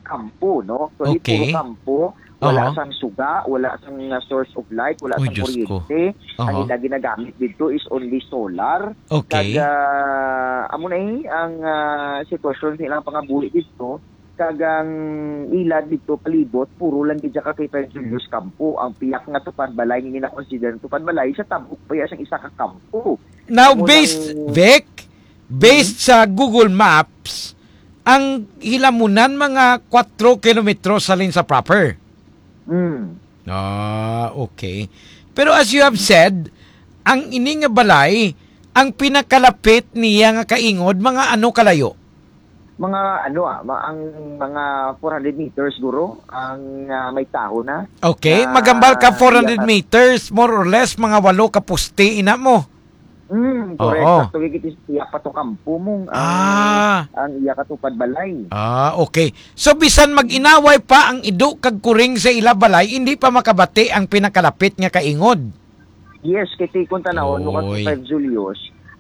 kampo, no? So, Okay. puro kampo, wala sang suga, wala sang source of light, wala sang Diyos ko. kuryente. Ang ila ginagamit dito is only solar. Okay. Amo na ang sitwasyon sa ilang pangabuhi dito, kagang ilad dito palibot, puro lang gid ka kay Julius kampo. Ang piyak nga tupad balay, hindi na consider tupad balay, sa tabok pa sa isa ka kampo. Now, based sa Google Maps, ang hilamunan mga 4 kilometros sa Linsa proper. Okay. Pero as you have said, ang ini nga balay, ang pinakalapit niya nga kaingod, mga ano kalayo? Mga mga 400 meters guro ang may taho na. Okay, magambal ka 400 meters, more or less, mga 8 ka puste ina mo. Correct. Sakto gigit iya pa to kampo mong ang iya katupad balay. Okay. So bisan mag-inaway pa ang ido kag kuring sa ila balay, hindi pa makabati ang pinakalapit nga kaingod. Yes, kay kung tanawon mo kag Julius.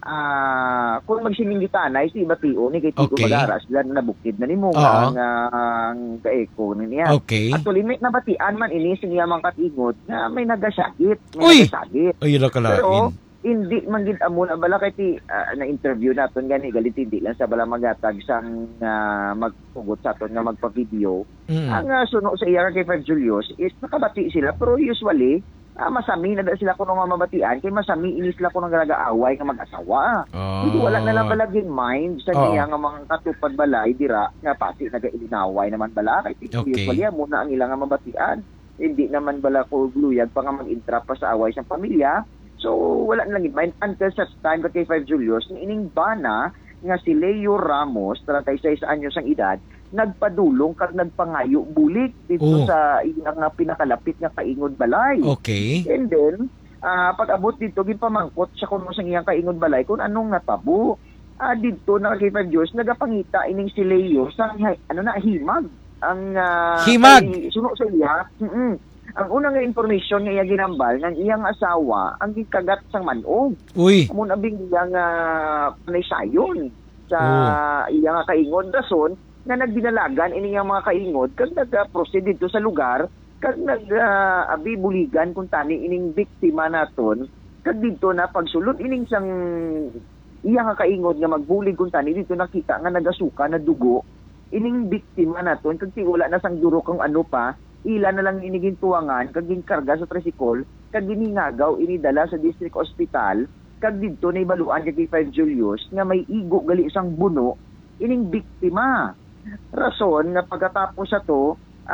Kung magsiningitanay si Batio ni kay Tito Badaras lan na bukid na nimo ang kaeko niya. Okay. At limit na batian man ini siya man katingod na may nagasakit, Ay, ra kalain. Pero hindi man gid amo na bala kay na interview naton gani galit hindi lang sa bala magatag sang magpugot sa aton nga magpa-video. Ang suno sa iya kay Fred Julius is nakabati sila pero usually masami na sila kuno nga mabatian kay masami ini sila kuno nagaaway nga mag-asawa. Hindi wala na lang balagin mind sa iya nga mga katupad balay dira nga pati nagailinaway naman bala kay usually muna ang ilang nga mabatian. Hindi naman bala ko gluyag pa nga mag-intra pa sa away sa pamilya. So, wala na lang mind until such time kay 5 Julius, ining bana nga si Leo Ramos, 36 anyos ang edad, nagpadulong kag nagpangayo bulik dito sa iyang pinakalapit nga kaingod balay. Okay. And then, pag-abot dito, ginpamangkot siya kung sa iyang kaingod balay kung anong natabo. Dito na kay 5 Julius, nagapangita ining si Leo sa himag. Ang himag? Suno sa iya. Ang unang information nga iya ginambal ng iyang asawa ang gikagat sang manog. Amo na bing iyang panaysayon sa iyang kaingod rason nga nagdinalagan ini yang mga kaingod kag nag-proceed dito sa lugar kag nag-abi buligan kung tani ining biktima naton kag dito na pagsulod ining sang iyang kaingod nga magbulig kung tani dito nakita nga nagasuka na dugo ining biktima naton kag wala na sang duro kung ano pa ila na lang iniging tuwangan kag ginkarga sa tricycle kag giningagaw inidala sa district hospital kag didto na ibaluan kay 5 Julius nga may igo gali sang buno ining biktima. Rason nga pagkatapos sa to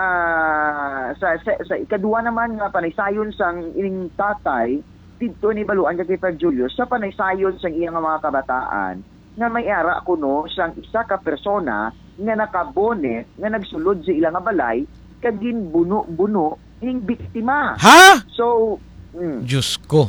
sa ikaduha naman nga panaysayon sang ining tatay didto ni baluan kay 5 Julius sa panaysayon sang iyang mga kabataan nga may ara kuno sang isa ka persona nga nakabonet nga nagsulod sa ilang balay kagin buno ning biktima. Ha? So, Diyos ko.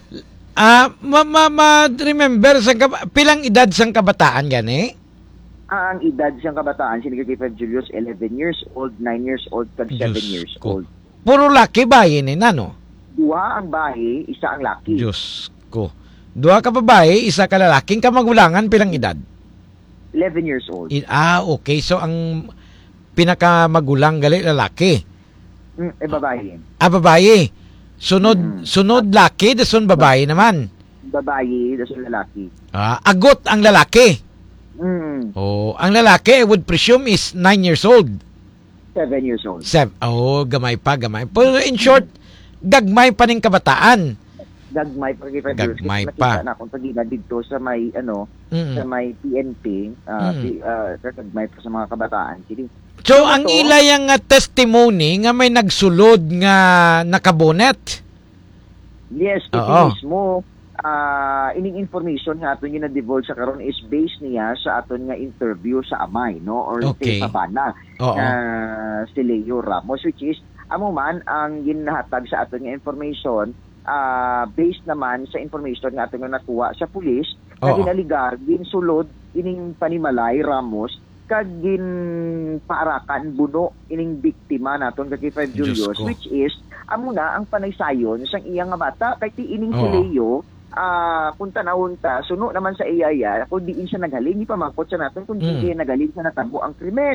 Remember, pilang edad sang kabataan gani? Ang edad sang kabataan, sinigay kay Julius, 11 years old, 9 years old, kag 7 years old. Puro laki bayi ni nano? 2 ang bahi, isa ang laki. Diyos ko. 2 ka babae, isa ka lalaking kamagulangan, pilang edad? 11 years old. Okay. So, ang pinakamagulang gali lalaki. Babae. Babae. Sunod laki, dason babae naman. Babae, dason lalaki. Agot ang lalaki. Ang lalaki, I would presume is 9 years old. 7 years old. Gamay pa. Pero in short, gagmay pa ning kabataan. Gagmay pa kay Gagmay pa. Na kung pagina dito sa may sa may PNP, gagmay pa sa mga kabataan. So, ang ilayang testimony nga may nagsulod nga nakabonet? Yes, mismo. Ining information nga aton nga na-divulge sa karon is based niya sa aton nga interview sa amay, no? Or sa bana. Si Leo Ramos, which is, amo man, ang ginahatag sa aton nga information, based naman sa information nga aton nga nakuha sa pulis, na ginaligar, ginsulod, ining Panimalay Ramos, kag ginpaarakan buno ining biktima naton kay 5 Julius, which is amo na ang panaysayon sang iyang nga bata kay ti ining si Leo punta na unta suno naman sa iyaya kung diin siya naghalin di pa mangkot siya naton kung di nagaling sa natabo ang krimen.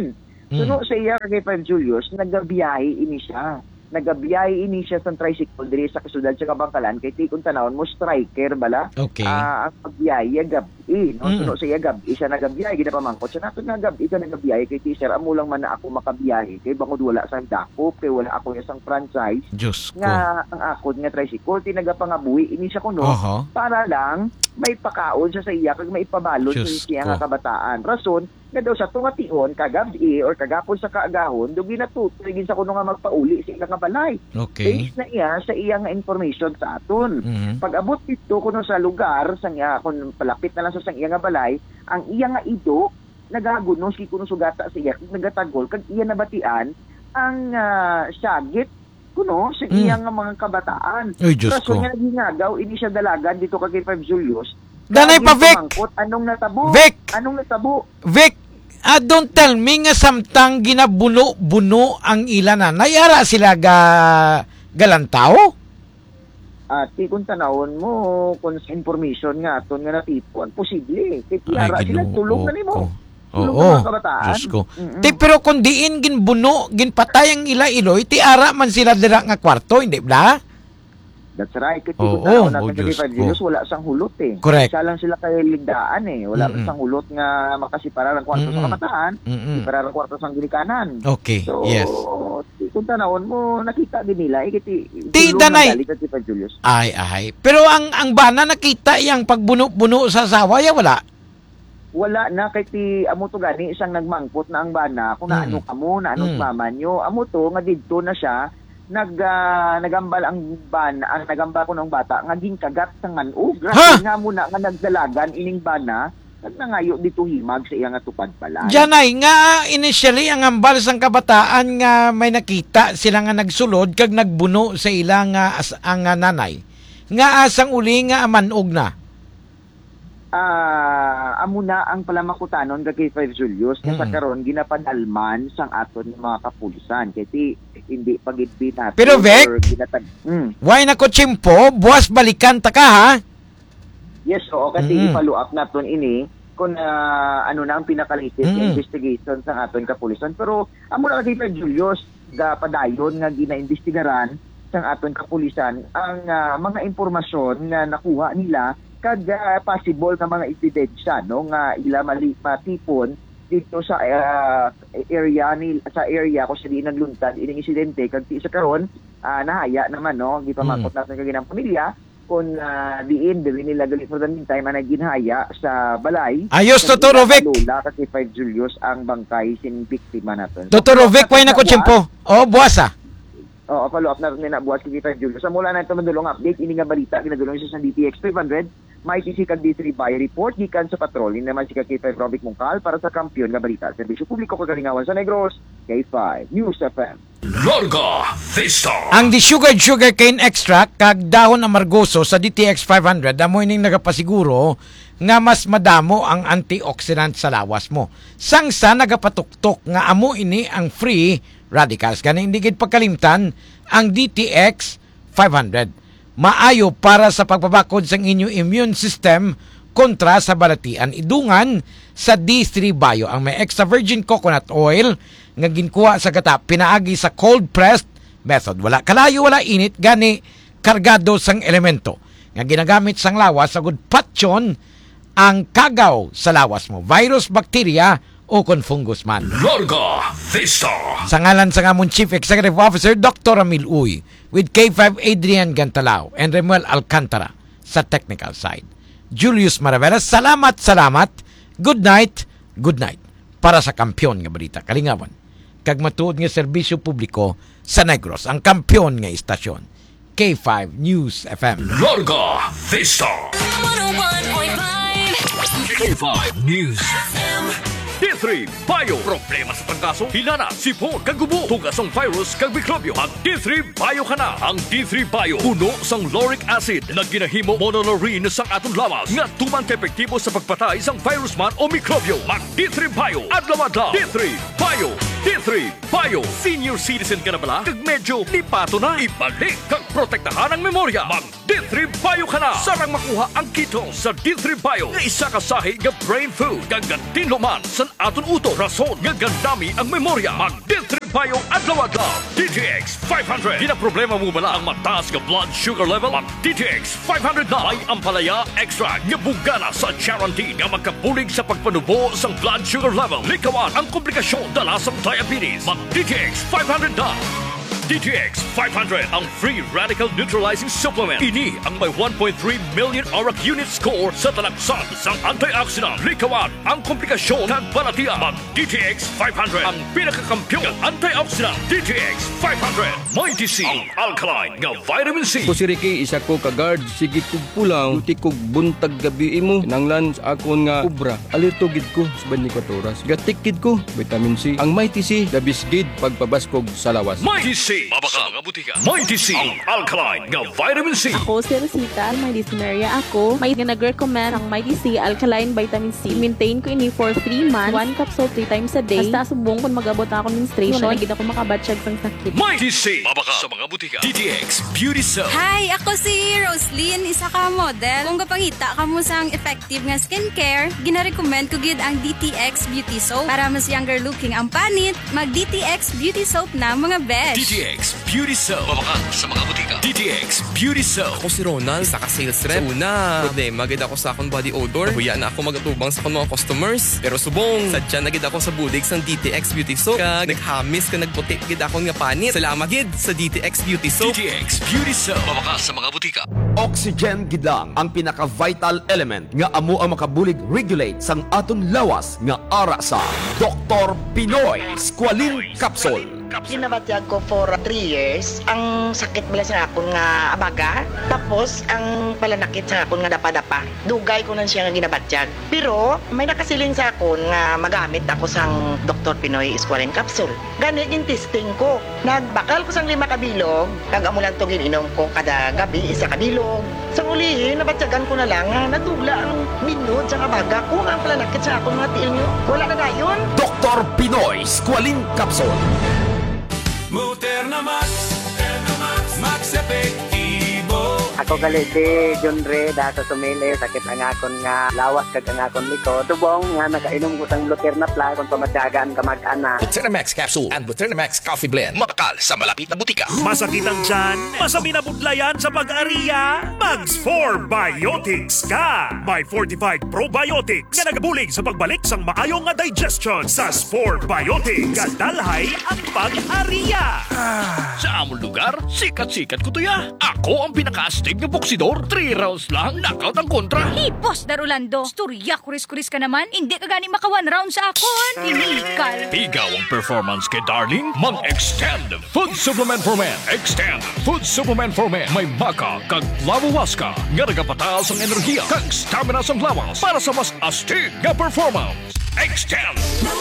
Suno sa iya kay Five Julius, nagabiyahe ini siya. Nagabiyahe ini siya sa tricycle diri sa kasudad sa Kabangkalan kay tikon tanawon mo striker bala. Okay. Ang pagbiyahe gabi, no? Suno sa iya gabi siya nagabiyahe gid pa mangkot. Sa nato nga gabi ka nagabiyahe kay teacher amo lang man na ako makabiyahe kay bangod wala sang dakop kay wala ako isang franchise. Diyos ko. Nga ang akod nga tricycle tinagapangabuhi ini siya kuno para lang may pakaon siya sa iya kag may ipabalot sa siya nga kabataan. Rason nga daw sa tungation kagabi or kagapon sa kaagahon dugi natutugin sa kuno nga magpauli sa ilang balay. Okay. Based na iya sa iya nga information sa aton. Pag abot dito kuno sa lugar sa iya kun palapit na lang sa iya nga balay, ang iya nga ido nagaguno si kuno sugata sa iya nagatagol kag iya nabatian ang syagit kuno sa iya nga mga kabataan. Kaso nga ginagaw ini siya dalagan dito kay Five Julius. Danay pa Vic. Anong natabo? Vic. Anong natabo? Vic, don't tell me nga samtang ginabuno-buno ang ilan na. Nayara sila galantaw? At kung tanawon mo, kung sa information nga, aton nga natipuan, posible. Kaya sila tulog na ni mo. Oo, Diyos ko. Pero kung diin ginbuno, ginpatay ang ila-iloy, tiara man sila dira nga kwarto, hindi ba? That's right. Kasi kung tanawon natin kay Five Julius, wala sang hulot eh. Correct. Isa lang sila kay ligdaan eh. Wala sang hulot nga makasipara ng kwarto sa kamataan, sipara ng kwarto sa gilikanan. Okay, so, yes. Kung tanawon mo, nakita din nila. Danay. Kay Five Julius. Ay. Pero ang bana nakita yung pagbuno-buno sa asawa, ya wala? Wala na kay ti amo to gani isang nagmangkot na ang bana kung naano kamo naano mama nyo amo to nga didto na siya nagambal ang bana ang nagamba ko ng bata nga ginkagat sa manog nga muna nga nagdalagan ining bana nagnangayo dito himag sa iya nga tupad pala. Janay nga initially ang ambal sang kabataan nga may nakita sila nga nagsulod kag nagbuno sa ilang ang nanay nga asang uli nga manog na. Amo na ang palamakutanon kay Five Julius sa karon ginapadalman sang aton mga kapulisan kasi hindi pagidbi natin. Pero Vic, why na ko chimpo, buwas balikan ta ka ha? Yes, oo, kasi i-follow up naton ini kung ano na ang pinaka-latest investigation sa aton kapulisan. Pero amo na kay Five Julius padayon nga gina-investigaran sang aton kapulisan ang mga impormasyon na nakuha nila kag possible na mga ebidensya no nga ila matipon dito sa area ko sa di nagluntad ining insidente kag sa karon nahaya naman no gipamakot natin kag ginang pamilya kung diin nila gali for the meantime na ginhaya sa balay. Ayos Dr. Vic. Lola kasi Five Julius ang bangkay sin biktima naton. Dr. Vic, why na ko chimpo? Buwasa. Follow up na rin na buwas kay Five Julius. Sa mula na ito mandulong update ini nga balita ginadulong siya sa DTX 500. May sisikag D3 by report gikan sa patrol naman si K5 Robic Mungkal para sa kampiyon nga balita. Serbisyo publiko kagalingawan sa Negros, K5 News FM. Larga Vista. Ang disugared sugarcane extract kag dahon amargoso sa DTX 500 amoy ning nagapasiguro nga mas madamo ang antioxidant sa lawas mo. Sangsa nagapatuktok nga amo ini ang free radicals. Kani hindi gid pagkalimtan ang DTX 500. Maayo para sa pagpabakod sa inyong immune system kontra sa balatian. Idungan sa D3 Bio ang may extra virgin coconut oil nga ginkuha sa gata pinaagi sa cold pressed method. Wala kalayo, wala init, gani kargado sang elemento nga ginagamit sang lawas sa good patyon ang kagaw sa lawas mo. Virus, bacteria o kung fungus man. Larga Vista. Sa ngalan sa among Chief Executive Officer Dr. Amil Uy with K5 Adrian Gantalao and Remuel Alcantara sa technical side. Julius Maravera, salamat. Good night para sa kampiyon nga balita kalingawan. Kag matuod nga serbisyo publiko sa Negros, ang kampiyon nga istasyon. K5 News FM. Larga Vista. 101.5 K5 News FM. D3 Bio. Problema sa pangkaso, hilana, sipon, kagubo, tugasong virus, kag mikrobyo. Mag D3 Bio ka na. Ang D3 Bio, puno sang lauric acid na ginahimo monolaurin sang atong lawas nga tumang epektibo sa pagpatay sang virus man o mikrobyo. Mag D3 Bio. Adlaw-adlaw. D3 Bio. D3 Bio. Senior citizen ka na bala? Kag medyo lipato na. Ibalik kag protektahan ang memorya. Mag D3 Bio ka na. Sarang makuha ang ketone sa D3 Bio nga isa ka sahi nga brain food. Gagantin luman sa aton uto. Rason nga gandami ang memorya. Mag D3 Bio adlaw-adlaw. DTX 500. Di na problema mo bala ang mataas nga blood sugar level? Mag DTX 500 na. May ampalaya extract nga bugana sa guarantee nga magkabulig sa pagpanubo sa blood sugar level. Likawan ang komplikasyon dala sa diabetes. Mag DTX 500 na. DTX 500 ang free radical neutralizing supplement. Ini ang may 1.3 million auric unit score sa talaksan sa antioxidant. Likawan ang komplikasyon kag balatian. Mag DTX 500 ang pinakakampiyon ng antioxidant. DTX 500 may DC ang alkaline nga vitamin C. Ko si Ricky, isa ko ka-guard. Sige kog pulang, luti kog buntag gabi mo. Kinanglan sa akon nga ubra. Alerto gid ko sa 24 oras. Gatik gid ko, vitamin C. Ang may TC, dabis gid pagpabaskog sa lawas. May TC. Mabaka mga butika. May TC ang alkaline nga vitamin C. Ako si Rosita, may dysuria ako. May nag-recommend ang may TC alkaline vitamin C. Maintain ko ini for 3 months. 1 capsule 3 times a day. Basta subong kung mag-abot ako menstruation. Wala na ako makabatsyag sang sakit. May TC. Mabaka sa mga butika. DTX Beauty Soap. Hi, ako si Roslyn, isa ka model. Kung kapangita ka mo sang effective nga skincare, gina-recommend ko gid ang DTX Beauty Soap. Para mas younger looking ang panit, mag DTX Beauty Soap na mga besh. DTX Beauty Soap. Mabaka sa mga butika. DTX Beauty Soap. Ako si Ronald, isa ka sales rep. Una, problema gid ako sa akong body odor. Huya na ako magatubang sa akong mga customers. Pero subong, sadya na gid ako sa budig sang DTX Beauty Soap. Kag naghamis ka nagputi gid akong nga panit. Salamat gid sa DTX Beauty Soap. DTX Beauty Soap. Mabaka sa mga butika. Oxygen gidang ang pinaka-vital element nga amo ang makabulig regulate sang aton lawas nga ara sa Dr. Pinoy Squalene Capsule. Ginabatyag ko for 3 years. Ang sakit bala sa akon nga abaga. Tapos, ang palanakit sa akon nga dapa-dapa. Dugay ko na siya nga ginabatyag. Pero, may nakasiling sa akon nga magamit ako sang Dr. Pinoy Squalene Capsule. Gani, testing ko. Nagbakal ko sang 5 kabilog. Kag amo lang to gininom ko kada gabi, 1 kabilog. Sa ulihin, nabatyagan ko na lang nga natugla ang minod sa abaga ko. Ang palanakit sa akon nga tiil nyo. Wala na gayon. Dr. Pinoy Squalene Capsule. Muterna Max, Max Efectivo. Ako gali si John Ray, sa sumili, sakit ang akon nga lawas kag ang akon likod. Tubong nga nakainom ko sang Luterna Plus kung pamadyagan kamag-ana. Luterna Max Capsule and Luterna Max Coffee Blend. Mabakal sa malapit na butika. Masakitan dyan, masabi na budlayan sa pag-ariya, Mags 4 Biotics ka. May fortified probiotics na nagabulig sa pagbalik sang maayong nga digestion. Sa 4 Biotics, kadalhay ang pag-ariya. Sa among lugar, sikat-sikat ko to ya. Ako ang pinaka-astig na boksidor. 3 rounds lang, knockout ang kontra. Hey, Boss Darulando, storya kuris-kuris ka naman. Hindi ka gani maka 1 round sa akon. Tinikal. Pigaw ang performance kay Darling. Mag-extend food supplement for men. Extend food supplement for men. May baka kag lawawaska nga nagapataas ang enerhiya kag stamina sang lawas para sa mas astig nga performance. Extend.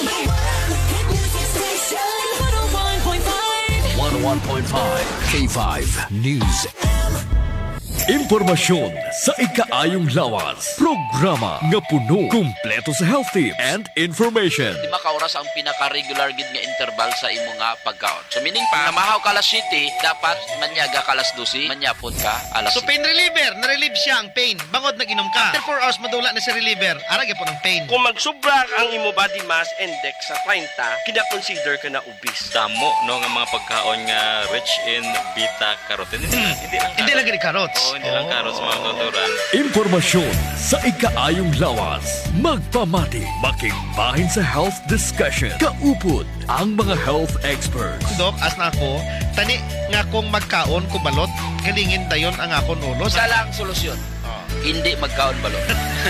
101.5 K5 News. Impormasyon sa ikaayong lawas. Programa nga puno, kumpleto sa health tips and information. Di makauras ang pinaka-regular gid nga interval sa imo nga pagkaon. So meaning pa, namahaw ka alas 7, dapat manyaga ka alas 12, manyapon ka alas 7. So pain reliever, na-relieve siya ang pain. Bangod nag-inom ka. After 4 hours, madula na si reliever. Arag po ng pain. Kung magsubra ang imo body mass index sa 30, kina-consider ka na obese. Damo, no, nga mga pagkaon nga rich in beta-carotene. Hindi lang gini carrots. Hindi lang carrots, mga tuturan. Impormasyon sa ikaayong lawas. Magpamati, makigbahin sa health discussion. Kaupod ang mga health experts. Dok, as na ako, tani nga kung magkaon ko balot, kalingin dayon ang akon ulo. Isa lang solusyon. Hindi magkaon balot.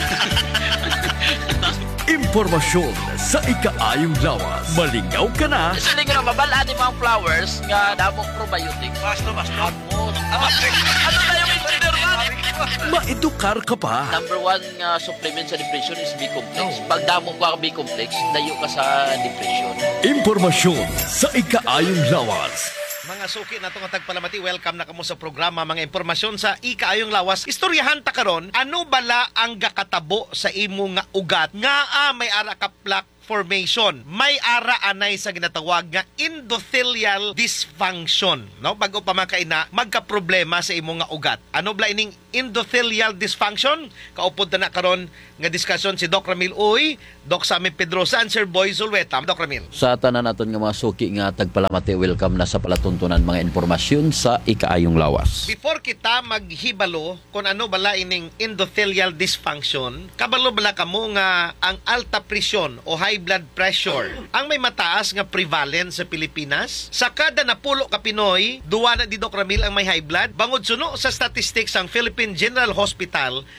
Impormasyon sa ikaayong lawas. Malingaw ka na. Isa din nga mabalaan ni mga flowers nga damong probiotic. Basto. Ano na yung engineer man? Maedukar ka pa. Number 1 nga supplement sa depression is B-complex. Pag damong ka B-complex, dayo ka sa depression. Impormasyon sa ikaayong lawas. Mga suki na itong tagpalamati, welcome na kamo sa programa. Mga impormasyon sa ikaayong lawas. Istoryahan ta karon, ano bala ang gakatabo sa imo nga ugat? Nga may ara ka plaque malformation. May ara anay sa ginatawag nga endothelial dysfunction. No? Bago pa makaina, magka-problema sa imong nga ugat. Ano bala ining endothelial dysfunction? Kaupod na karon nga diskusyon si Doc Ramil Uy, Doc Sammy Pedrosa, and Sir Boy Zulweta. Doc Ramil. Sa tanan naton nga mga suki nga tagpalamati, welcome na sa palatuntunan mga informasyon sa Ikaayong Lawas. Before kita maghibalo kung ano bala ining endothelial dysfunction, kabalo bala kamo nga ang alta presyon o high blood pressure ang may mataas nga prevalence sa Pilipinas. Sa kada napulo ka Pinoy, duwa na di Doc Ramil ang may high blood. Bangod suno sa statistics ang Philippine General Hospital,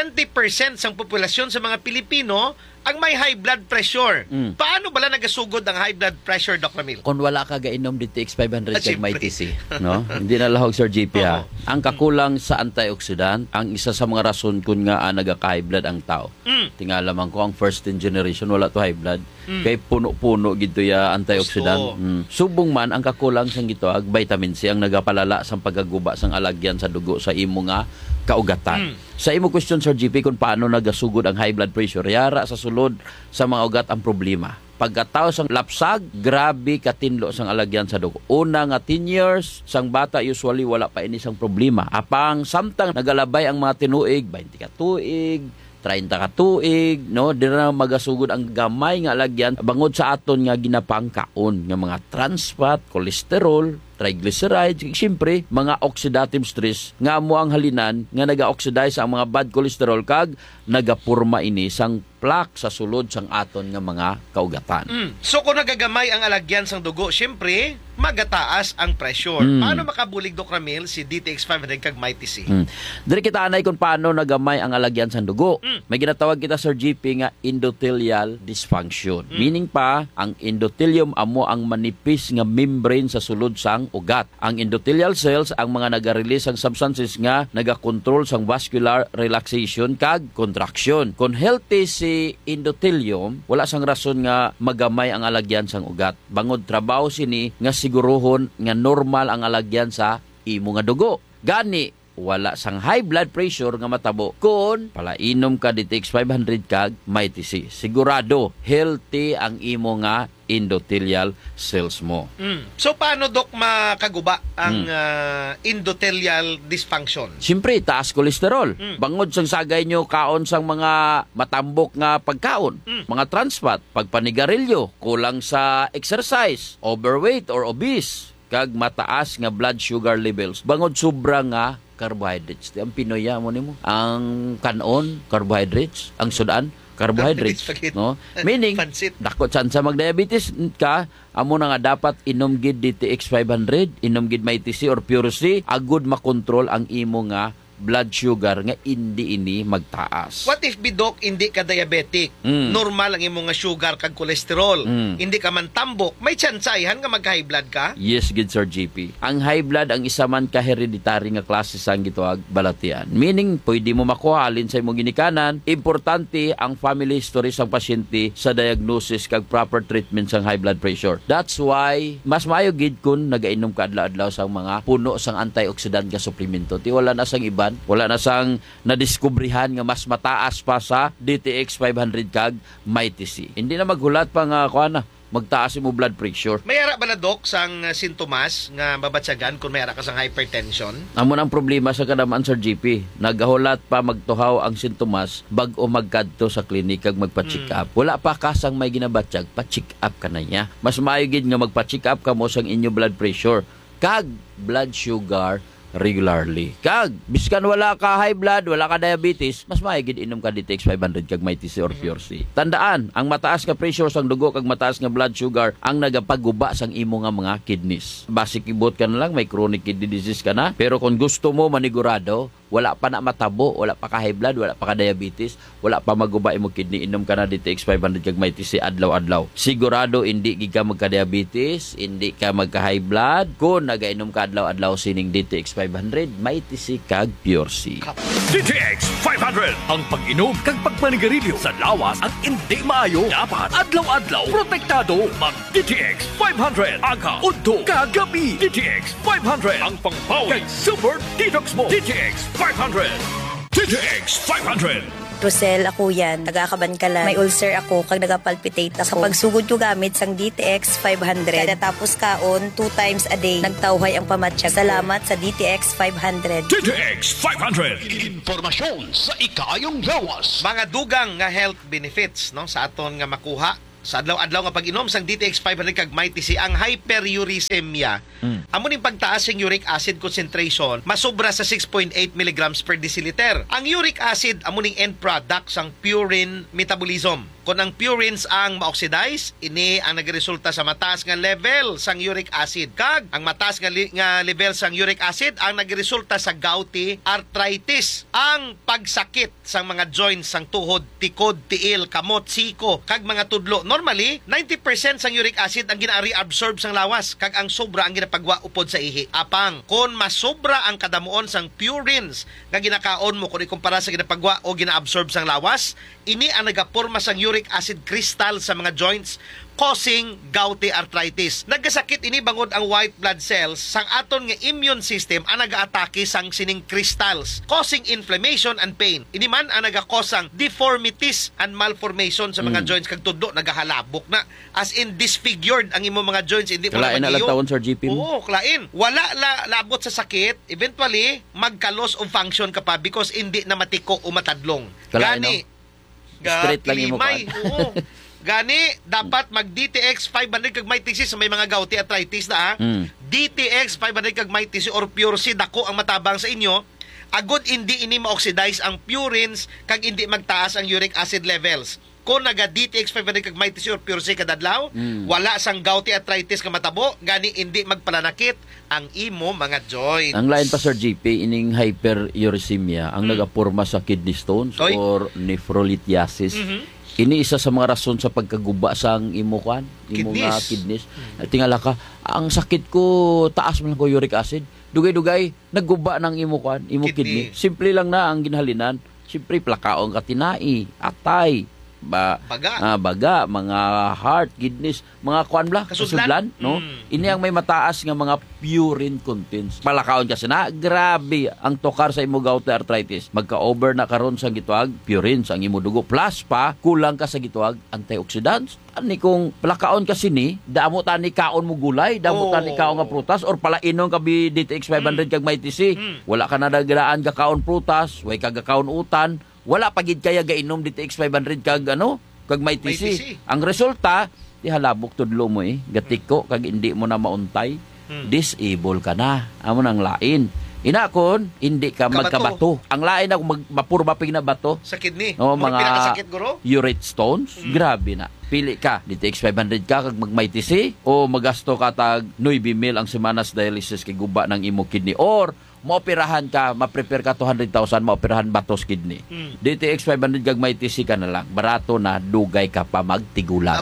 20% sang populasyon sa mga Pilipino ang may high blood pressure. Paano bala nagasugod ang high blood pressure, Doc Ramil? Kung wala ka gainom DTX 500 kag may TC, no? Hindi na lahog Sir GP ha. Ang kakulang sa antioxidant, ang isa sa mga rason kun nga nagaka-high blood ang tao. Tingala man ko ang first in generation wala to high blood. Kay puno-puno gito ya antioxidant. Subong man ang kakulang sang gito ag vitamin C ang nagapalala sang pagaguba sang alagyan sa dugo sa imo nga kaugatan. Sa imo question Sir GP kung paano nagasugod ang high blood pressure, yara sa sulod sa mga ugat ang problema. Pagkatao sang lapsag, grabe katinlo sang alagyan sa dugo. Una nga 10 years, sang bata usually wala pa ini sang problema. Apang samtang nagalabay ang mga tinuig, 20 ka tuig, 30 ka tuig, no? Di na magasugod ang gamay nga alagyan bangod sa aton nga ginapangkaon nga mga trans fat, cholesterol, triglycerides, siyempre, mga oxidative stress nga mo ang halinan nga naga-oxidize ang mga bad cholesterol kag nagapurma ini sang plaque sa sulod sang aton nga mga kaugatan. So kung nagagamay ang alagyan sang dugo, siyempre, magataas ang pressure. Paano makabulig, Doc Ramil, si DTX 500 kag Mighty C? Dili kita anay kung paano nagamay ang alagyan sang dugo. May ginatawag kita Sir GP nga endothelial dysfunction. Meaning pa, ang endothelium amo ang manipis nga membrane sa sulod sang ugat. Ang endothelial cells ang mga naga-release ang substances nga naga-control sang vascular relaxation kag contraction. Kung healthy si endothelium, wala sang rason nga magamay ang alagyan sang ugat. Bangod trabaho sini nga sigurohon nga normal ang alagyan sa imo nga dugo. Gani wala sang high blood pressure nga matabo kung palainom ka DTX 500 kag Mighty C. Sigurado healthy ang imo nga endothelial cells mo. So paano, Doc, makaguba ang endothelial dysfunction? Siyempre, taas kolesterol. Bangod sang sagay nyo kaon sang mga matambok nga pagkaon, mga trans fat, pagpanigarilyo, kulang sa exercise, overweight or obese, kag mataas nga blood sugar levels. Bangod sobra nga carbohydrates. Ang Pinoya mo nimo. Ang kanon, carbohydrates. Ang sudan, carbohydrates, no? Meaning dako chance magdiabetes ka, amo na nga dapat inom gid DTX 500, inom gid Mighty C or Pure C, agud makontrol ang imo nga blood sugar nga hindi ini magtaas. What if, Doc, hindi ka diabetic? Normal ang imong nga sugar kag cholesterol. Hindi ka man tambok, may tsansahan nga mag-high blood ka? Yes, good Sir GP. Ang high blood ang isa man ka hereditary nga klase sang gituag balatian. Meaning, pwede mo makuha alin sa imong ginikanan. Importante ang family history sang pasyente sa diagnosis kag proper treatment sang high blood pressure. That's why mas maayo gid kun nagainom ka adlaw-adlaw sang mga puno sang antioxidant nga suplemento. Ti wala na sang iba, wala na sang nadiskubrihan nga mas mataas pa sa DTX 500 kag Mighty C. Hindi na maghulat pa nga kuana magtaas mo blood pressure. May ara ba na, Doc, sang sintomas nga mabatsagan kung may ara ka sang hypertension? Amo ang problema sa kadaman Sir GP. Nagahulat pa magtuhaw ang sintomas bag-o magkadto sa klinik kag magpa-check up. Wala pa ka sang may ginabatsag, pa-check up ka na niya. Mas maayo gid nga magpa-check up ka mo sang inyo blood pressure kag blood sugar regularly. Kag biskan wala ka high blood, wala ka diabetes, mas maigid inom ka DTX 500 kag Mighty C or Pure C. Tandaan, ang mataas nga pressure sang dugo kag mataas nga blood sugar ang nagapaguba sang imo nga mga kidneys. Basic ibot ka na lang, may chronic kidney disease ka na, pero kung gusto mo manigurado, wala pa na matabo, wala pa ka high blood, wala pa ka diabetes, wala pa maguba imo kidney, inom ka na DTX 500 kag Mighty C adlaw-adlaw. Sigurado hindi gid ka magka-diabetes, hindi ka magka-high blood kung nagainom ka adlaw-adlaw sining DTX 500, Mighty C kag Pure C. DTX 500 ang pag-inom kag pagpanigarilyo sa lawas ang hindi maayo. Dapat adlaw-adlaw protektado. Mag DTX 500 aga udto kagabi. DTX 500 ang pangpawi kag super detox mo. DTX 500. DTX 500 Rosel, ako yan. Taga-Kabankalan. May ulcer ako kag nagapalpitate ako. Kapag sugod ko gamit sang DTX 500. Kada tapos kaon 2 times a day. Nagtawhay ang pamatsyag. Salamat sa DTX 500. DTX 500. Impormasyon sa ikayong lawas. Mga dugang nga health benefits no sa aton nga makuha sa adlaw-adlaw nga pag-inom sang DTX 500 kag Mighty C, ang hyperuricemia. Amo ning pagtaas ng uric acid concentration masobra sa 6.8 mg per deciliter. Ang uric acid amo ning end product sang purine metabolism. Kung ang purines ang ma-oxidize, ini ang nagresulta sa mataas nga level sang uric acid. Kag ang mataas nga level sang uric acid ang nagresulta sa gouty arthritis, ang pagsakit sang mga joints sang tuhod, tikod, tiil, kamot, siko, kag mga tudlo. Normally, 90% sang uric acid ang gina-reabsorb sang lawas, kag ang sobra ang ginapagwa upod sa ihi. Apang kung masobra ang kadamuon sang purines nga ginakaon mo kung ikumpara sa ginapagwa o gina-absorb sang lawas, ini ang nagaporma sang uric acid crystal sa mga joints, causing gouty arthritis. Nagkasakit ini bangod ang white blood cells sang aton nga immune system ang nagaatake sang sining crystals, causing inflammation and pain. Ini man ang nagakosang deformities and malformation sa mga joints, kag tudlo nagahalabok na, as in disfigured ang imong mga joints, hindi mo kalain na lang tawon Sir GP. Oo, kalain. Wala labot sa sakit, eventually magka-loss of function ka pa because hindi na matiko o matadlong. Kalain, Gani, straight lang yung mukha. Oo. Gani, dapat mag-DTX 500 kag Mighty C sa may mga gouty arthritis na DTX 500 kag Mighty C or Pure C, dako ang matabang sa inyo. Agod hindi ini ma-oxidize ang purines kag hindi magtaas ang uric acid levels. Kung naga DTX 500 kag Mighty C or Pure C kadadlaw, wala sang gouty arthritis ka matabo, gani hindi magpalanakit ang imo mga joints. Ang lain pa Sir GP, ining hyperuricemia ang nagaporma sa kidney stones or nephrolithiasis. Ini isa sa mga rason sa pagkaguba sang imo nga kidneys. Tingala ka, ang sakit ko, taas man ko uric acid. Dugay-dugay, nagguba ng imo kidney. Simple lang na ang ginhalinan. Simple plakaong katinai, atay, baga, mga heart, kidneys, mga kasudlan, no? Ini ang may mataas nga mga purine contents. Palakaon kasi na, grabe ang tokar sa imo gouty arthritis. Magka-over na karon sa gituag purine sa imo dugo, plus pa kulang ka sa gituag antioxidants. Ani kung palakaon kasi ni, damo tani kaon mo gulay, damo tani kaon nga prutas, or palainon ka bi DTX 500 kag Mighty C. Wala ka na daglaan ka kaon prutas, way kag kaon utan. Wala pagid kaya gainom DTX 500 kag Mighty C. Ang resulta, halabok tudlo mo gatiko kag hindi mo na mauntay. Disable ka na. Amo nang lain. Inakon, hindi ka magkabato. Ang lain ako mapurba pig na bato sa kidney. Mga urate stones, grabe na. Pili ka, DTX 500 ka kag Mighty C o magasto ka tag 9,000 ang semanas dialysis kay guba ng imo kidney, or maoperahan ka, ma-prepare ka 200,000, maoperahan batos kidney. DTX 500 kag Mighty C ka na lang. Barato na, dugay ka pa magtigulan.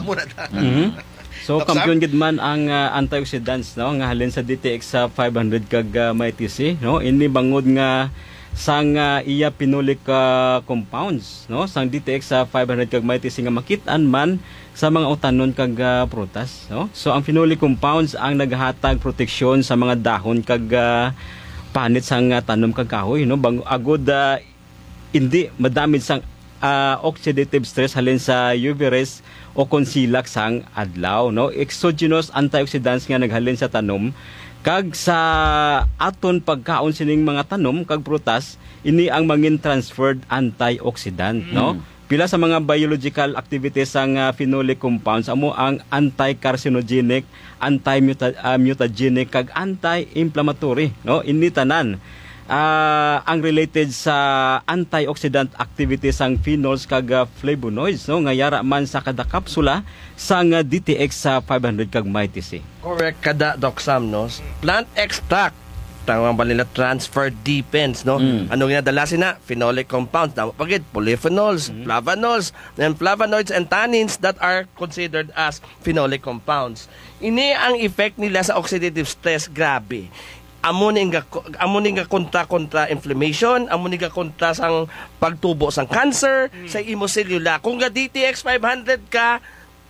So, kampiyon gid man ang antioxidants, no, nga halin sa DTX 500 kag Mighty C, no? Ini bangod nga sang iya pinoleic compounds, no, sang DTX 500 kag Mighty C nga makitaan man sa mga utanon kag prutas, no? So, ang phenolic compounds ang naghatag proteksyon sa mga dahon kag panit sang tanom kag kahoy, no? Agod hindi madamid sang oxidative stress halin sa UV rays o konsilak sang adlaw, no? Exogenous antioxidants nga naghalin sa tanom kag sa aton pagkaon sining mga tanom kag prutas, ini ang mangin transferred antioxidant, no? Pila sa mga biological activities sang phenolic compounds amo ang anti-carcinogenic, anti-mutagenic kag anti-inflammatory, no? Ini tanan ang related sa antioxidant activities sang phenols kag flavonoids, no, nga yara man sa kada kapsula sang DTX 500 kag Mighty C. Correct kada Doc Sam, no? Plant extract tawag ba nila transfer depends, no? Ano ginadala sina? Phenolic compounds, na pagid polyphenols, flavonols, and flavonoids and tannins that are considered as phenolic compounds. Ini ang effect nila sa oxidative stress, grabe. Amo ni nga kontra inflammation, amo ni nga kontra sang pagtubo sang cancer sa imo selula. Kung ga DTX 500 ka,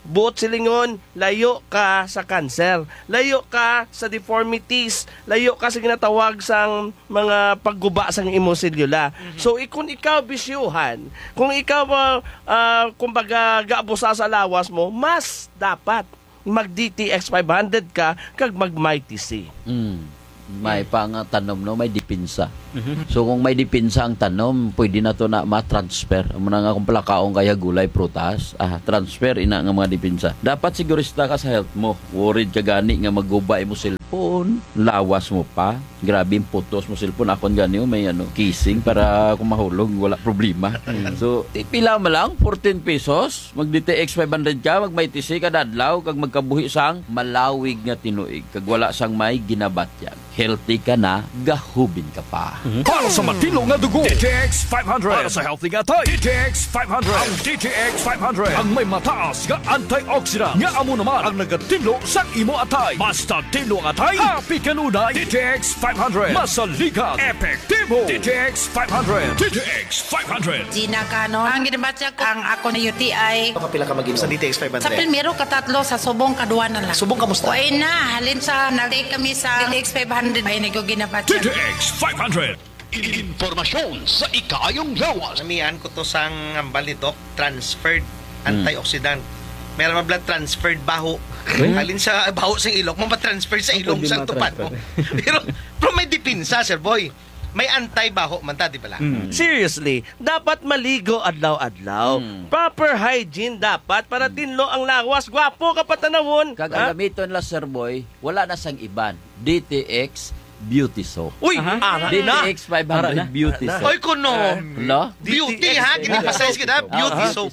buot silingon, layo ka sa cancer, layo ka sa deformities, layo ka sa ginatawag sang mga pagguba sang imong selula. So kung ikaw bisyuhan, kung ikaw kumbaga gaabusa sa lawas mo, mas dapat mag DTX 500 ka kag mag MyTC. May tanom, no, may dipinsa. So kung may dipinsa ang tanom, pwede na to na ma-transfer. Muna nga kung palakaong kaya gulay, prutas, transfer ina nga mga dipinsa. Dapat sigurista ka sa health mo. Worried ka gani nga magubay mo cellphone, lawas mo pa. Grabe yung putos mo cellphone. Akon gani may kissing para kung mahulog, wala problema. So pila mo lang, 14 pesos. Mag DTX 500 ka, mag MyTC ka dadlaw, kag magkabuhi sang malawig nga tinuig. Kag wala sang may ginabatyag. Healthy ka na, gahubin ka pa. Para sa matino nga dugo, DTX 500. Para sa healthy nga tay, DTX 500. Ang DTX 500 ang may mataas nga antioxidant nga amo naman ang nagatilo sa imo atay. Basta tilo ang atay, happy kanunay. DTX 500. Masaligan, epektibo. DTX 500. DTX 500. Gina Cano, ang ginabatya ko ang ako na UTI. Kapila ka mag-inom sa DTX 500? Sa primero katatlo, sa subong kaduwa na lang. Subong kamusta? Uy na, halin sa nag-take kami sa DTX 500. Ay, nag-ginabatya. DTX 500. Informasyon sa ikayong lawas. Namian ko to sang ambal ni Doc, transferred antioxidant. Meron blood transferred baho. Halin sa baho sa ilong, mapatransfer sa ilong sa tupad mo. pero may dipinsa, Sir Boy. May anti-baho man ta, di ba lang? Seriously, dapat maligo adlaw-adlaw. Proper hygiene dapat para tinlo ang lawas. Gwapo ka patanawon. Kag ang gamiton la, Sir Boy, wala na sang iban. DTX Beauty Soap. Uy, DTX 500 Beauty Soap. Oy, kuno. Beauty ha, ginipasize kita, Beauty Soap.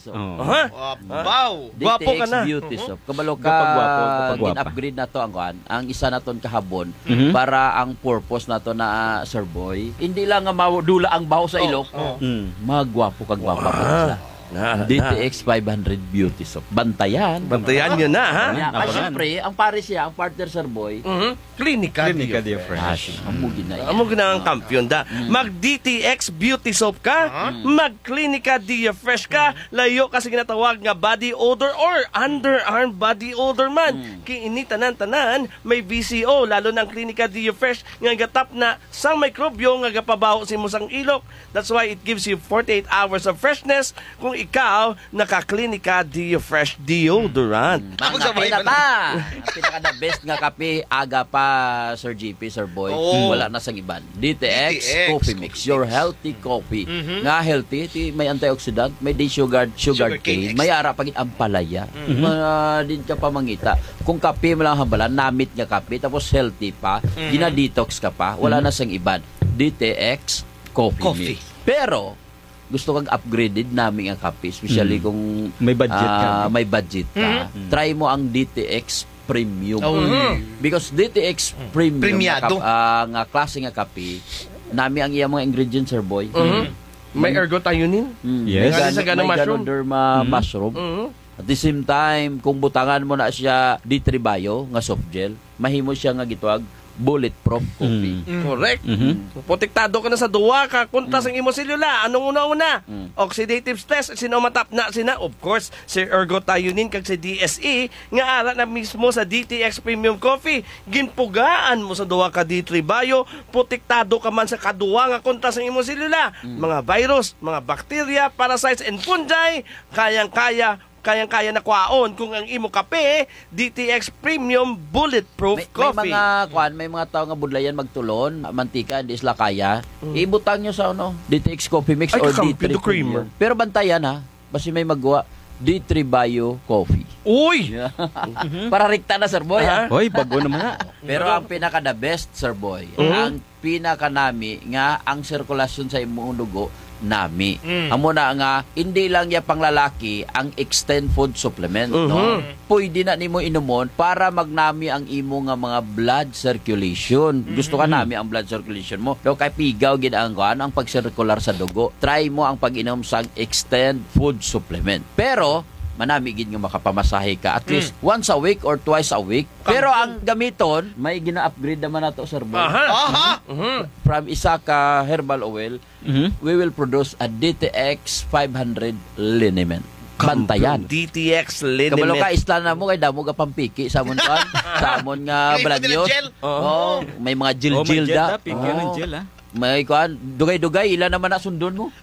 Wow. Gwapo ka na. Beauty Soap. Kabalo ka, in-upgrade na to ang isa na ton kahabon para ang purpose na to na, Sir Boy, hindi lang nga maudula ang baho sa ilok, magwapo kag gwapa pa sila. DTX 500 Beauty Soap. Bantayan nyo na, ha? Siyempre, ang pare siya, ang partner, Sir Boy, Clinica Dia Fresh. Amo gina ang kampiyon da. Mag DTX Beauty Soap ka, mag Clinica Dia Fresh ka, layo kasi ginatawag nga body odor or underarm body odor man. Kiini tanan-tanan may VCO, lalo ng Clinica Dia Fresh nga gatap na sang mikrobyo nga gapabaho si musang ilok. That's why it gives you 48 hours of freshness kung ikaw naka-Clinica Dia Fresh deodorant. Kape na ta! Pinaka-the best nga kape, aga pa, Sir GP, Sir Boy. Wala na sang iban. DTX Coffee Mix, your healthy coffee. Nga healthy, may antioxidant, may sugar cane, may ara pagit ang palaya. Din ka pa mangita. Kung kape mo lang hambalan, namit nga kape, tapos healthy pa, gina-detox ka pa, wala na sang iban. DTX Coffee Mix. Pero, gusto kang upgraded namin ang kape, especially kung may budget ka. Try mo ang DTX Premium. Because DTX Premium nga klase nga kape, nami ang iyang mga ingredients, Sir Boy. May ergothioneine? Yes. May Ganoderma mushroom. At the same time, kung butangan mo na siya D3 Bio nga soft gel, mahimo siya nga gitwag bulletproof coffee. Correct. Protektado ka na sa duwa ka kontra sa imo selula. Anong una-una? Oxidative stress, sino matap na sina? Of course, si ergothioneine kag si DSE nga ara na mismo sa DTX Premium Coffee. Ginpugaan mo sa duwa ka D3 Bio, protektado ka man sa kaduwa nga kontra sa imo selula. Mga virus, mga bacteria, parasites and fungi, kayang-kaya na kwaon kung ang imo kape DTX Premium Bulletproof Coffee. May mga tao nga budlayan magtulon, mantika, di sila kaya. Ibutang nyo sa DTX Coffee Mix or D3 Premium. Pero bantayan ha, basi may magawa D3 Bio Coffee. Uy! Para rikta na, Sir Boy. Uy, bago naman na. Pero ang pinaka-the best, Sir Boy, ang pinaka-nami nga ang sirkulasyon sa imong dugo, nami. Amo na nga, hindi lang ya panglalaki ang extend food supplement, no? Pwede na nimo inumon para magnami ang imo nga mga blood circulation. Gusto ka nami ang blood circulation mo. Pero kay pigaw gid ang pag-circular sa dugo. Try mo ang pag-inom sang extend food supplement. Pero manami gid nga makapamasahe ka at least once a week or twice a week. Pero ang gamiton, may gina-upgrade naman nato, Sir Boy. From isa ka herbal oil, we will produce a DTX 500 liniment. bantayan. DTX Kabalo ka Liniment. isla na mo kay damo ka pampiki sa amon kan. Sa amon nga May baladyos. gel. Oo, may mga Oh, gel-gel may da. Piki ng Oo. gel, ha? May kuan, dugay-dugay ila naman na sundon mo.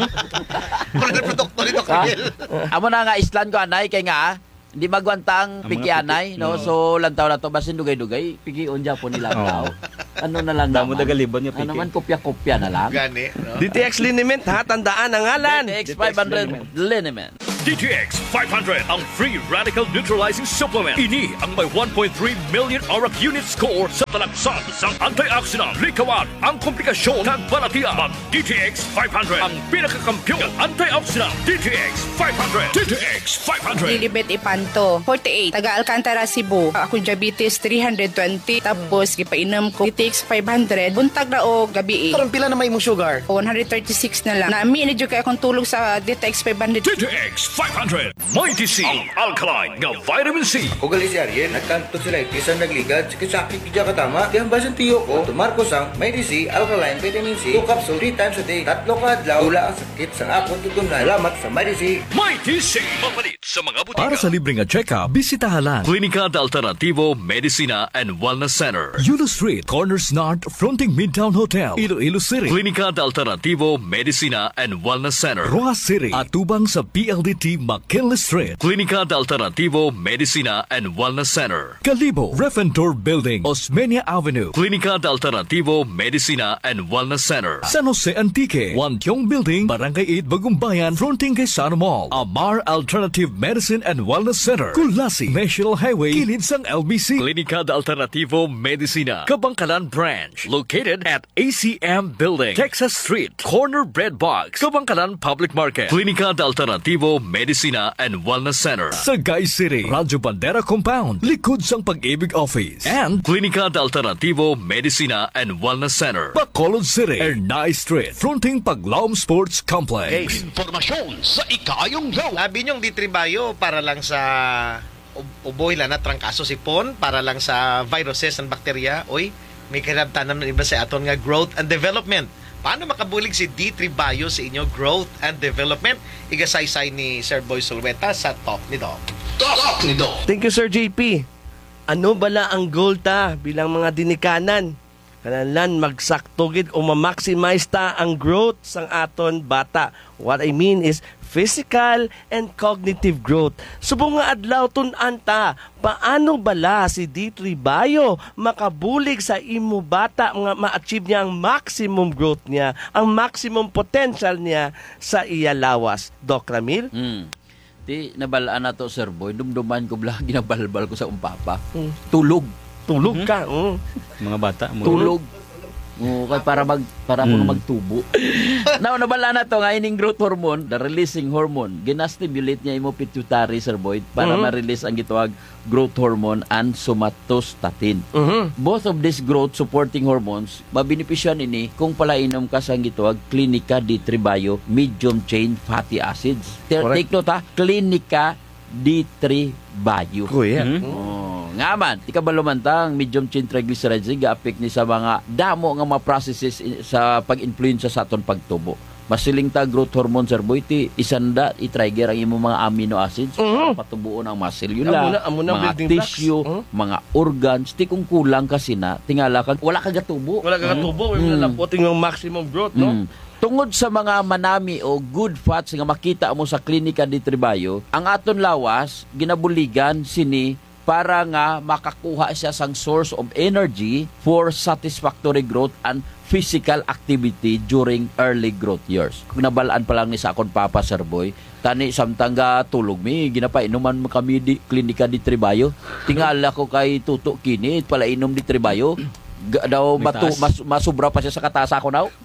Wala na produkto nito, Ka? Camille. Amo na nga islan ko anay kay nga hindi magwantang Ang mga piki anay, no? So lantaw na to basin dugay-dugay, piki unja po nila tao. Ano na lang Damo naman. dagalibon nga Ano piki. naman kopya-kopya na lang. Gani, no? DTX Liniment, ha? Tandaan ang ngalan. DTX 500 liniment. DTX 500 ang free radical neutralizing supplement. Ini ang may 1.3 million arak unit score sa talagsan sa antioxidant. Likawan ang komplikasyon ng balatian. Mag DTX 500 ang pinakakampiyon ng antioxidant. DTX 500. DTX 500. Lilibet Ipanto, 48, taga Alcantara, Cebu. Ako diabetes 320, tapos gipainom ko DTX 500, buntag na o gabi. Parang pila na may mong sugar? 136 na lang. Naami medyo kay akong tulog sa DTX 500. DTX 500. Mighty C ang alkaline nga vitamin C. Kung galis Ariel, nagkanto sila isang nagligad, sakit-sakit kaya katama. Kaya basan tiyo ko, tumarkos ang may DC, alkaline, vitamin C, 2 capsule, 3 times a day, 3 kadlaw, tula ang sakit sa akong tutunay. Salamat sa may DC. Mighty C. Mapalit sa mga butika. Para sa libreng check-up, bisitahan lang Klinika de Alternativo Medicina and Wellness Center. Yulo Street, Corners North, fronting Midtown Hotel, Iloilo City. Klinika de Alternativo Medicina and Wellness Center. Rojas City, atubang sa PLDT McKinley Street. Klinika de Alternativo Medicina and Wellness Center. Kalibo, Refentor Building, Osmeña Avenue. Klinika de Alternativo Medicina and Wellness Center. San Jose Antique, Wantiong Building, Barangay 8, Bagumbayan, fronting kay Sano Mall. Amar Alternative Medicine and Wellness Center. Kulasi, National Highway, kilid sang LBC. Klinika de Alternativo Medicina, Kabangkalan Branch, located at ACM Building, Texas Street, Corner Bread Box, Kabangkalan Public Market. Klinika de Alternativo Medicina and Wellness Center. Sagay City, Radyo Bandera Compound, likod sang Pag-ibig Office. And Klinika de Alternativo Medicina and Wellness Center. Bacolod City, Ernay Street, fronting Paglaom Sports Complex. Informasyon sa ikayong gaw. Labi niyong ditribayo para lang sa uboy lang na trangkaso sipon, para lang sa viruses and bakterya. Oy, may kinabtanan ng iba sa aton nga growth and development. Paano makabulig si D3 Bio sa inyo growth and development? Igasaysay ni Sir Boy Sulweta sa Talk ni Doc. Talk ni Doc. Thank you, Sir JP. Ano bala ang goal ta bilang mga dinikanan? Kanalan magsaktogid o ma-maximize ta ang growth sang aton bata. What I mean is physical and cognitive growth. Subong nga adlaw tun-an ta, paano bala si D3 Bio makabulig sa imo bata nga ma-achieve niya ang maximum growth niya, ang maximum potential niya sa iya lawas. Doc Ramil? Di nabalaan na to, Sir Boy. Dumduman ko bala, ginabalbal ko sa umpapa. Tulog. Tulog ka. Mga bata. Tulog. Kay para ako magtubo. Now, nabala na to nga ining growth hormone, the releasing hormone. Gina-stimulate niya imo pituitary, Sir Boy, para ma-release ang gitawag growth hormone and somatostatin. Both of these growth supporting hormones, mabenepisyan ini kung palainom ka sa gitawag Klinika D3 Bio medium chain fatty acids. Take note ha, Klinika D3 Bio. Kuya. Nga man, di ka ba lumantang medium chain triglycerides ga-affect ni sa mga damo nga mga processes sa pag-influensya sa aton pagtubo. Masiling ta growth hormone, Sir Boy, ti isanda i-trigger ang imong mga amino acids para patubuon ang muscle yun lang, mga tissue, mga organs. Ti kung kulang kasi na, tingala ka, wala ka gatubo. Wala ka gatubo, laputin yung maximum growth, no? Tungod sa mga manami o good fats nga makita mo sa Klinika D3 Bio, ang aton lawas, ginabuligan sini para nga makakuha siya sang source of energy for satisfactory growth and physical activity during early growth years. Kung nabalaan pa lang ni sa akon papa, Sir Boy, tani samtang tulog mi, ginapainuman mo kami di Klinika D3 Bio. Tingala ko kay tuto kini, pala inom D3 Bio. Daw masubra pa siya sa katasa ko now.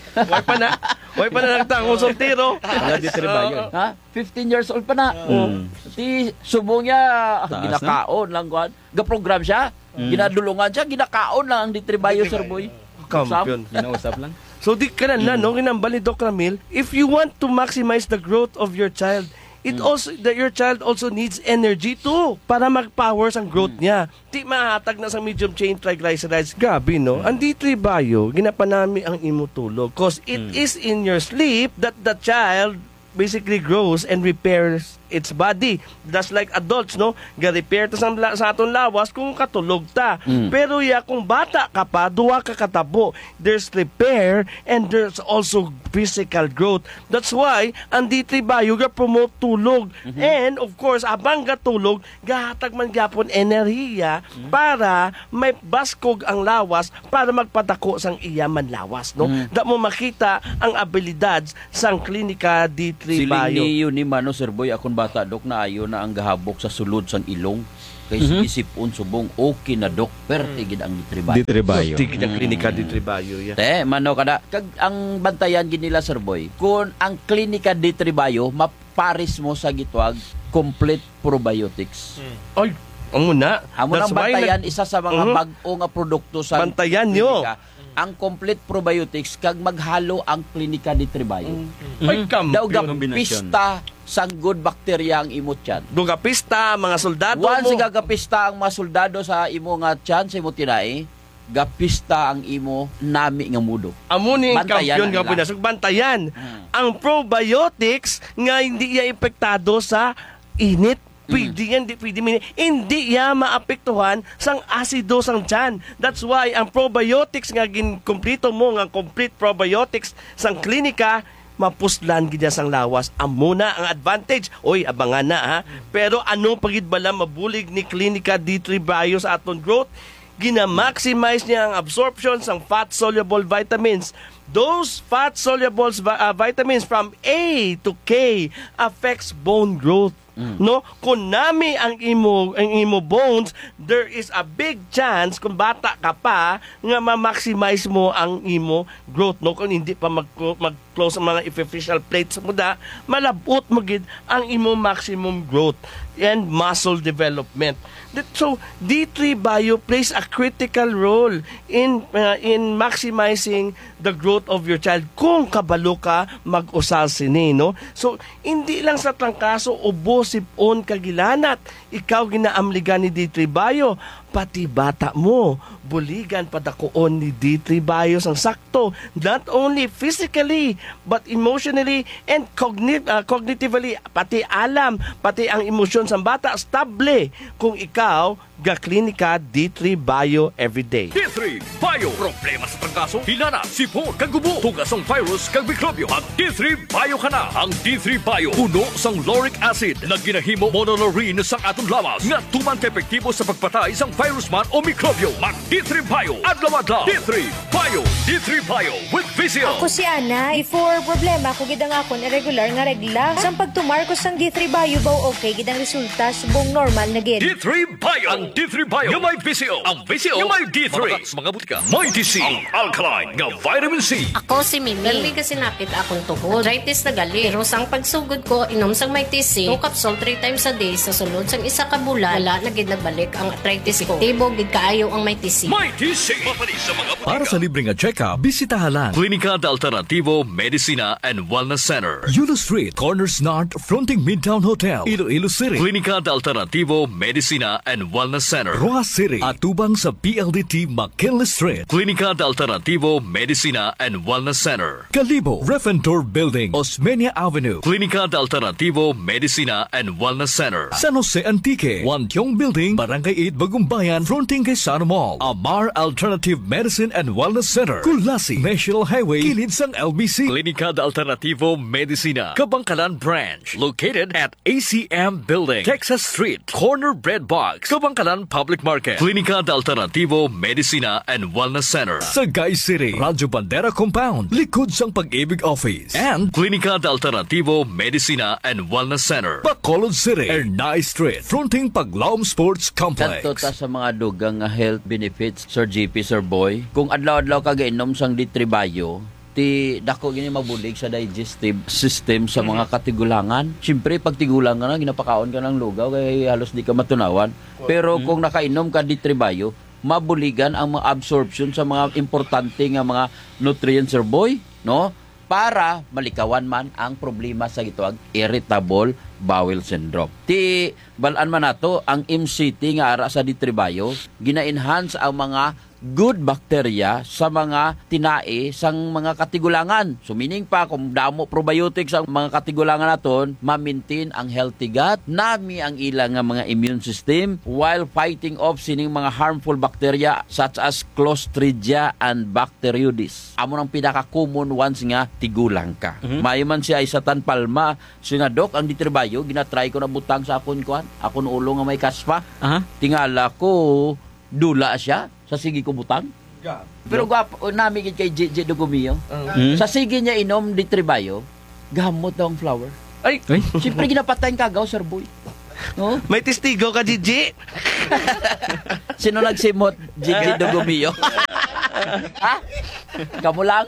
Way pa na nagtangos ang tiro. Ha? 15 years old pa na. Ti subong niya ginakaon lang kuan. Ga-program siya. Ginadulungan siya, ginakaon lang ang D3 Bio, Sir Boy. Kampiyon. Ginausap lang. So di ka na, no? Ginambal ni Doc Ramil, if you want to maximize the growth of your child, it also that your child also needs energy too para mag-power ang growth niya. Di mahatag na sa medium chain triglycerides. Grabe, no? Ang D3 Bio, ginapanami ang imo tulog because it is in your sleep that the child basically grows and repairs its body. Just like adults, no? Ga-repair ta sa aton lawas kung katulog ta. Pero kung bata ka pa, duwa ka katabo. There's repair and there's also physical growth. That's why ang D3 Bio ga-promote tulog. And of course, abang gatulog, gahatag man gyapon enerhiya para may baskog ang lawas para magpadako sang iya man lawas, no? Da mo makita ang abilidad sang klinika D3 Bio. Siling ni Mano Sir Boy, akong bata dok na ayo na ang gahabok sa sulod sang ilong. Kay isipon subong okay na dok, pero tigid ang D3 Bio. D3 Bio. Tigid ang klinika D3 Bio. Mano kada kag ang bantayan gid nila Sir Boy, kung ang klinika D3 Bio maparis mo sa gitwag complete probiotics. Ay, ang muna. Amo nang bantayan isa sa mga bag-o nga produkto sa bantayan nyo. Ang complete probiotics kag maghalo ang klinika D3 Bio. Ay, daw gapista sang good bacteria ang imo tiyan. Gapista mga soldado mo. Once gagapista ang mga soldado sa imo nga tiyan sa imo tinai, gapista ang imo nami nga mudo. Amo ni kampiyon nga pinasok bantayan. Ang probiotics nga hindi iya epektado sa init. Pwede hindi yan maapektuhan sang asido sang tiyan. That's why ang probiotics nga ginkomplito mo nga complete probiotics sang klinika mapuslan gid sang lawas. Amo na ang advantage. Oy, abangan na ha. Pero ano pagid bala mabulig ni klinika D3 Bio sa aton growth? Gina-maximize niya ang absorption sang fat-soluble vitamins. Those fat-soluble vitamins from A to K affects bone growth. No, kung nami ang imo bones, there is a big chance kung bata ka pa nga ma-maximize mo ang imo growth, no? Kung hindi pa mag-close ang mga epiphyseal plates mo da, malabot mo gid ang imo maximum growth and muscle development. So D3 Bio plays a critical role in maximizing the growth of your child kung kabalo ka mag-usal sini, no? So hindi lang sa trangkaso ubo sipon kagilanat ikaw ginaamligan ni D3 Bio, pati bata mo buligan padakoon ni D3 Bio sang sakto, not only physically but emotionally and cognitively, pati alam, pati ang emosyon sang bata stable kung ikaw ga-klinika D3 Bio everyday. D3 Bio, problema sa trangkaso, hinana, sipon, kagubo, tugasong virus, kag mikrobyo. Ang D3 Bio ka na. Ang D3 Bio, puno sang lauric acid na ginahimo monolaurin sang atong lawas nga tuman ka-epektibo sa pagpatay sang virus man o mikrobyo. Mag D3 Bio, adlaw-adlaw. D3 Bio, D3 Bio with Visio. Ako si Ana, before problema ko gidang akon irregular nga regla. Sang pagtumar ko sang D3 Bio baw okay gidang resulta subong normal na gid. D3 Bio, ang D3 Bio nga may Visio. Ang Visio nga may D3. Mga butika, may DC, ang alkaline nga vitamin C. Ako si Mimi. Dali kasi napit akong tuhod. Arthritis na gali. Pero sang pagsugod ko, inom sang may TC, 2 capsule 3 times a day sa sulod sang isa ka bulan, wala na gid nagbalik ang arthritis ko. Tibo gid kaayo ang may TC. May TC. Para sa libreng check-up, bisitahan lang Klinika de Alternativo Medicina and Wellness Center, Yulo Street, Corners North, fronting Midtown Hotel, Iloilo City. Klinika de Alternativo Medicina and Wellness Center, Rojas City, atubang sa PLDT McKinley Street. Klinika de Alternativo Medicina and Wellness Center, Calibo, Refentor Building, Osmeña Avenue. Klinika de Alternativo Medicina and Wellness Center, San Jose Antique, Wantiong Building, Barangay 8, Bagumbayan, fronting kay Sano Mall. Amar Alternative Medicine and Wellness Center, Kulasi, National Highway, kilid sang LBC. Klinika de Alternativo Medicina, Kabangkalan Branch, located at ACM Building, Texas Street, Corner Bread Box, Kabangkalan Public Market. Klinika de Alternativo Medicina and Wellness Center, Sagay City, Radyo Bandera Compound, likod sang Pag-ibig Office. And Klinika de Alternativo Medicina and Wellness Center, Bacolod City, Ernay Street, fronting Paglaom Sports Complex. Kadto ta sa mga dugang health benefits, Sir GP, Sir Boy, kung adlaw-adlaw ka gainom sang D3 Bio, ti dako gini mabulig sa digestive system sa mga katigulangan. Siyempre pag tigulangan na ginapakaon ka ng lugaw kay halos di ka matunawan. Pero kung nakainom ka D3 Bio, mabuligan ang mga absorption sa mga importante nga mga nutrients, Sir Boy, no? Para malikawan man ang problema sa gituag irritable bowel syndrome. Ti balaan man nato ang MCT nga ara sa D3 Bio, gina-enhance ang mga good bacteria sa mga tinae sang mga katigulangan. So meaning pa, kung damo probiotics ang mga katigulangan naton, ma-maintain ang healthy gut, nami ang ilang nga mga immune system while fighting off sining mga harmful bacteria such as Clostridia and Bacteroides. Amo nang pinaka-common ones nga tigulang ka. Mayo man siya isatan palma. So nga, Dok, ang ditribayo, ginatry ko na butang sa akon ulo nga may kaspa. Tingala ko, dula siya sa sige ko butang. Pero gwapo namigid kay JJ Dugumio. Sa sige niya inom ditribayo, gamot daw ang flower. Ay, siyempre ginapatay ang kagaw, Sir Boy. No? May testigo ka, JJ. Sino nagsimot, JJ Dugumio? Ha? Kamu lang?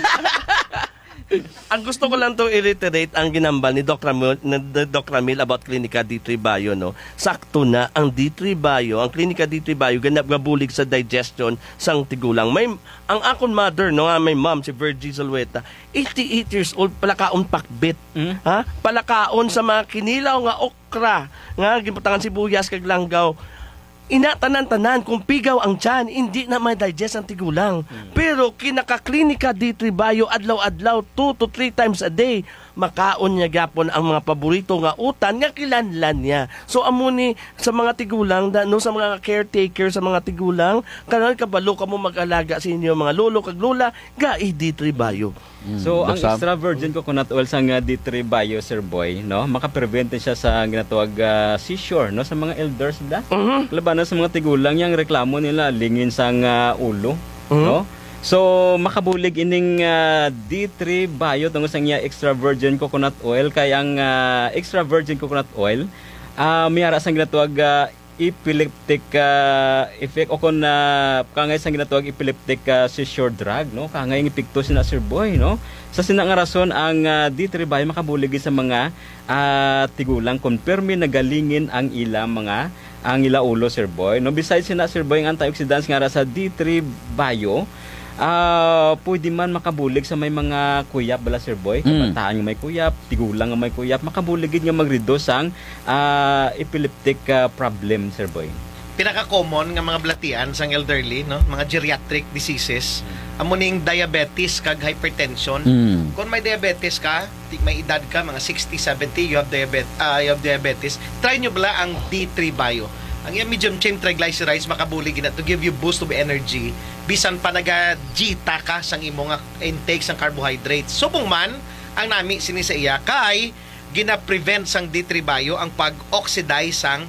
Ang gusto ko lang to i-reiterate ang ginambal ni Doc Ramil about Clinica D3 Bio, no? Sakto na ang D3 Bio, ang Clinica D3 Bio ganabulig sa digestion sang tigulang. Ang akon mother, no, may mom si Virgie Zalweta, 88 years old, palakaon pakbit. Ha? Palakaon sa mga kinilaw nga okra, nga giputangan sibuyas kag langgaw. Inatanan-tanan kung pigaw ang tiyan, hindi na may digest ang tigulang. Pero kinaka-Clinica D3 Bio adlaw-adlaw 2 to 3 times a day, makaon niya gapon ang mga paborito nga utan nga kilanlan niya. So amuni sa mga tigulang, no, sa mga caretaker sa mga tigulang, karon kabalo ka mo mag-alaga sa inyo mga lolo kag lola, ga D3 Bio. So ang extra virgin coconut oil sa D3 Bio, Sir Boy, no, makaprevent siya sa ginatawag seizure, no, sa mga elders da. Labanan sa mga tigulang yang reklamo nila lingin sang ulo, no. So makabulig ining D3 Bio tungod sa extra virgin coconut oil, kay ang extra virgin coconut oil mayara sang ginatawag epileptic effect o kung kangay sang ginatawag epileptic seizure drug, no, kangay ng epekto sina Sir Boy, no. Sa sina nga rason ang D3 Bio makabulig sa mga tigulang confirme nagalingin ang ila ulo, Sir Boy, no. Besides sina Sir Boy ang antioxidants nga sa D3 Bio, pwede man makabulig sa may mga kuyap bala, Sir Boy, kabataan nga may kuyap, tigulang nga may kuyap, makabuligid nga mag-reduce ang epileptic problem, Sir Boy. Pinaka-common nga mga blatian sang elderly, no, mga geriatric diseases, amuning diabetes kag hypertension. Kung may diabetes ka, may edad ka, mga 60, 70, you have diabetes, try nyo bala ang D3 Bio. Ang yung medium chain triglycerides makabulig na to give you boost of energy bisan pa naga-jita ka sang imong intake sang carbohydrates. Subong man ang nami sinisa iya kay gina-prevent sang D3 Bio ang pag-oxidize sang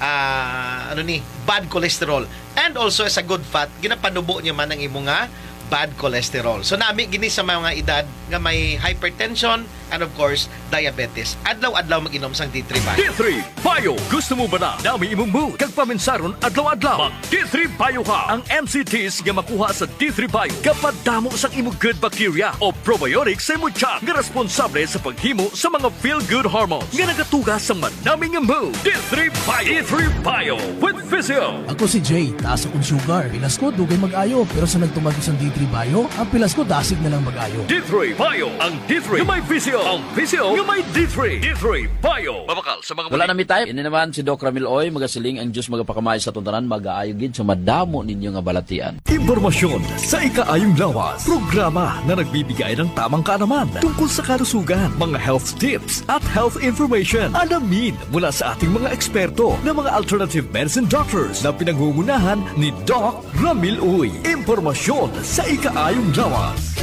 bad cholesterol, and also as a good fat ginapanubo niya man ang imong bad cholesterol. So nami gini sa mga edad nga may hypertension and of course diabetes, adlaw-adlaw mag-inom sang D3 Bio. D3 Bio, gusto mo ba na dami imong mood kag paminsaron adlaw-adlaw? Mag D3 Bio ka. Ang MCTs nga makuha sa D3 Bio kapag damo sang imong good bacteria o probiotics sa imong tiyan nga responsable sa paghimo sa mga feel-good hormones nga nagatuga sa madaming mood. D3 Bio. D3 Bio with Physio. Ako si Jay, taas akong sugar. Pilas ko dugay mag-ayo, pero sa nagtumag isang D3 Bio, ang pilas ko dasig na lang mag-ayo. D3 Bio, ang D3 nga may Physio. Ang Physio nga may D3. D3 Bio. Babakal sa mga wala na mi tayo. Ini naman si Doc Ramil Oy, magasiling ang Diyos magapakamay sa tuntanan, mag-aayo gid sa madamo ninyo nga balatian. Impormasyon sa ikaayong lawas. Programa na nagbibigay ng tamang kaalaman tungkol sa kalusugan, mga health tips at health information. Alamin mula sa ating mga eksperto na mga alternative medicine doctors na pinangungunahan ni Doc Ramil Oy. Impormasyon sa ikaayong lawas.